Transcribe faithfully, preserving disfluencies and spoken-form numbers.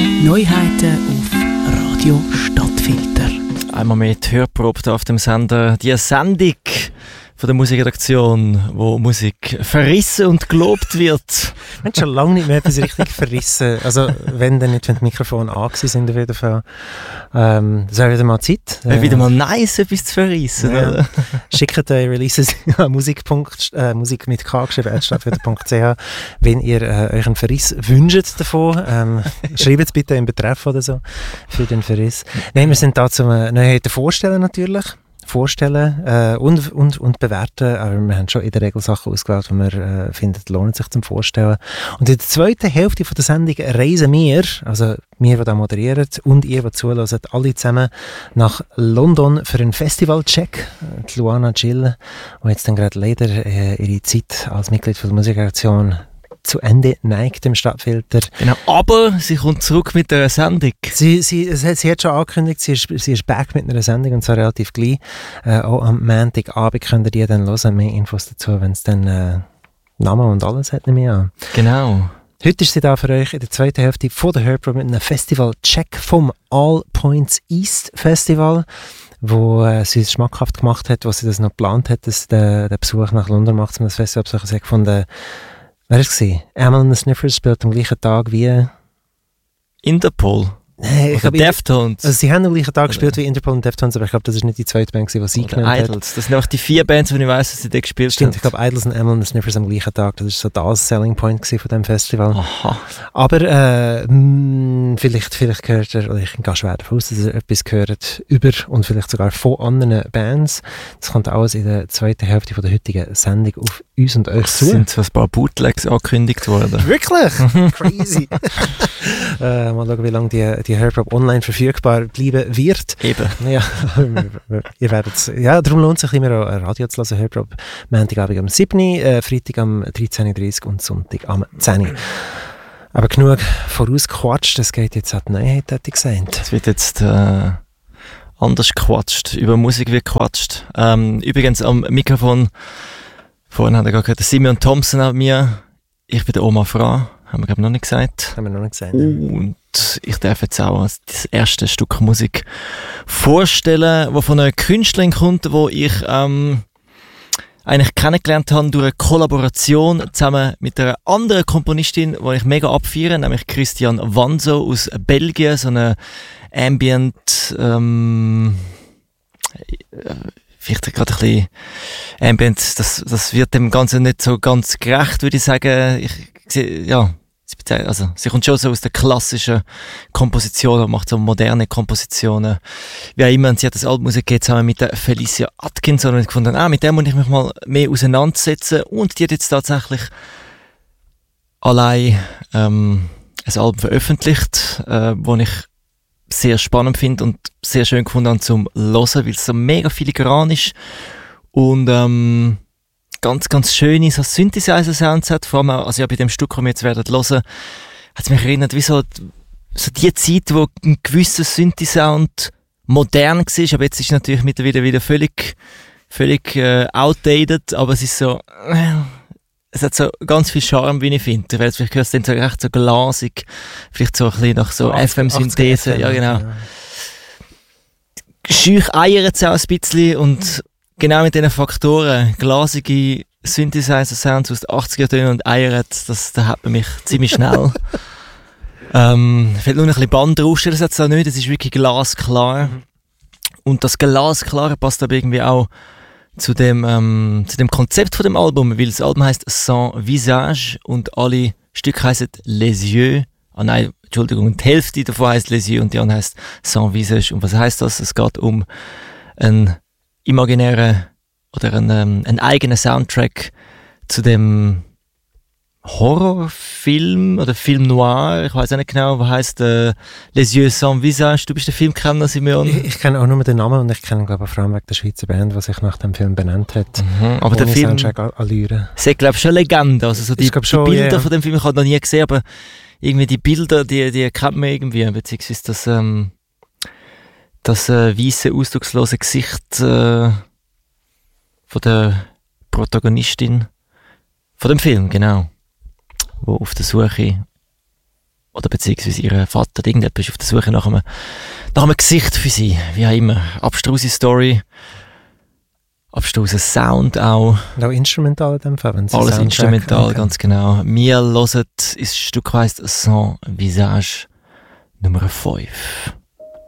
Neuheiten auf Radio Stadtfilter. Einmal mehr die Hörprobe hier auf dem Sender. Die Sendung von der Musikredaktion, wo Musik verrissen und gelobt wird. Wir haben schon lange nicht mehr etwas richtig verrissen. Also wenn dann nicht, wenn die Mikrofone angekommen sind auf jeden Fall. Ähm, das wäre wieder mal Zeit. Wäre äh, wieder mal nice, etwas zu verrissen. Ja. Schickt eure Releases an Musik. Äh, Musik mit K geschrieben, at stadtfilter punkt c h, wenn ihr äh, euch einen Verriss wünscht davon. Ähm, schreibt es bitte im Betreff oder so für den Verriss. Nein, wir sind da zum äh, Neuheiten vorstellen natürlich. vorstellen äh, und, und, und bewerten, aber wir haben schon in der Regel Sachen ausgewählt, die wir äh, finden, lohnt sich zum Vorstellen. Und in der zweiten Hälfte von der Sendung reisen wir, also wir, die da moderieren und ihr, die zuhören, alle zusammen nach London für einen Festivalcheck. Die Luana Gill, die jetzt dann gerade leider äh, ihre Zeit als Mitglied von der Musikredaktion zu Ende neigt im Stadtfilter. Genau, aber sie kommt zurück mit einer Sendung. Sie, sie, sie, sie hat schon angekündigt, sie ist, sie ist back mit einer Sendung und zwar relativ gleich. Äh, auch am Montagabend könnt ihr die dann hören. Mehr Infos dazu, wenn es dann äh, Namen und alles hat, nehme ich an. Genau. Heute ist sie da für euch in der zweiten Hälfte von der Hörprobe mit einem Festival-Check vom All Points East Festival, wo äh, sie es schmackhaft gemacht hat, was sie das noch geplant hat, dass der, der Besuch nach London macht, um das Festival zu besuchen. Von der Wer war es? Amyl and the Sniffers spielt am gleichen Tag wie Interpol. Nee, ich oder Deftones. Also sie haben am gleichen Tag gespielt wie Interpol und Deftones, aber ich glaube, das ist nicht die zweite Band, die sie genannt hat. Idols. Das sind auch die vier Bands, die ich weiss, dass sie da gespielt Stimmt, haben. ich glaube, Idols und Amyl and the Sniffers am gleichen Tag. Das war so das Selling Point von diesem Festival. Aha. Aber äh, mh, vielleicht, vielleicht gehört er, oder ich gehe schwer davon aus, dass er etwas gehört über und vielleicht sogar von anderen Bands. Das kommt alles in der zweiten Hälfte von der heutigen Sendung auf uns und euch zu. Es sind so ein paar Bootlegs angekündigt worden. Wirklich? Crazy. äh, mal schauen, wie lange die, die Hörprobe online verfügbar bleiben wird. Eben. Ja, ihr werdet ja, darum lohnt es sich immer auch ein Radio zu hören. Hörprobe Montagabend am sieben Uhr, äh, Freitag am dreizehn Uhr dreißig und Sonntag am zehn Uhr. Aber genug vorausgequatscht, das geht jetzt an die Neuheit, hätte ich gesagt. Es wird jetzt äh, anders gequatscht. Über Musik wird gequatscht. Ähm, übrigens am Mikrofon, vorhin hat er gerade gehört, Simeon Thompson an mir. Ich bin der Omar Fra, haben wir glaube noch nicht gesagt. Haben wir noch nicht gesagt. Und ich darf jetzt auch das erste Stück Musik vorstellen, das von einer Künstlerin kommt, die ich ähm, eigentlich kennengelernt habe durch eine Kollaboration zusammen mit einer anderen Komponistin, die ich mega abfeiere, nämlich Christian Vanzo aus Belgien, so eine Ambient, ähm, vielleicht gerade ein bisschen Ambient, das, das wird dem Ganzen nicht so ganz gerecht, würde ich sagen. Ich, ja, also, sie kommt schon so aus der klassischen Komposition und macht so moderne Kompositionen. Wie auch immer, und sie hat das Album rausgegeben zusammen mit der Felicia Atkinson und ich gefunden, ah, mit dem muss ich mich mal mehr auseinandersetzen. Und die hat jetzt tatsächlich allein ähm, ein Album veröffentlicht, äh, das ich sehr spannend finde und sehr schön gefunden habe zum Hören, weil es so mega filigran ist und ähm, ganz, ganz schöne so Synthesizer-Sounds hat. Vor allem auch, also ja, bei dem Stück, das wir jetzt werden hören, hat es mich erinnert, wie so, so die Zeit, wo ein gewisser Synthi-Sound modern war, aber jetzt ist es natürlich mittlerweile wieder völlig, völlig äh, outdated, aber es ist so, äh, es hat so ganz viel Charme, wie ich finde. Weil vielleicht hörst du dann so recht so glasig, vielleicht so ein bisschen nach so F M-Synthese, ja genau. Ja. Schüch eiert es auch ein bisschen und genau mit diesen Faktoren, glasige Synthesizer-Sounds aus den achtziger-Tönen und eiert, das, das hat man mich ziemlich schnell. ähm, fehlt nur noch ein bisschen Bandrauschen, das hat es auch nicht, das ist wirklich glasklar. Mhm. Und das Glasklare passt aber irgendwie auch zu dem, ähm, zu dem Konzept von dem Album, weil das Album heisst Sans Visage und alle Stücke heissen Les Yeux. Ah nein, Entschuldigung, die Hälfte davon heisst Les Yeux und die andere heisst Sans Visage. Und was heisst das? Es geht um einen imaginären oder einen, ähm, einen eigenen Soundtrack zu dem Horrorfilm oder Film Noir, ich weiß auch nicht genau, was heisst äh, Les Yeux sans Visage. Du bist der Filmkenner, Simeon. Ich, ich kenne auch nur den Namen und ich kenne, glaube ich, vor allem wegen der Schweizer Band, die sich nach dem Film benannt hat. Mhm, aber der Film Allüre. ist, glaube ich, schon eine Legende. Also so die, die schon, Bilder yeah. von dem Film, ich habe noch nie gesehen, aber irgendwie die Bilder, die, die kennt man irgendwie, beziehungsweise das, ähm, das äh, weisse, ausdruckslose Gesicht äh, von der Protagonistin von dem Film, genau. Wo auf der Suche oder beziehungsweise ihr Vater, irgendjemand ist auf der Suche nach einem, nach einem Gesicht für sie, wie auch immer. Abstruse Story, abstruser Sound auch. Und auch instrumental in dem Fall, wenn es Alles Soundtrack- instrumental, okay. ganz genau. Wir hören, ist Stück heisst «Sans Visage» Nummer fünf.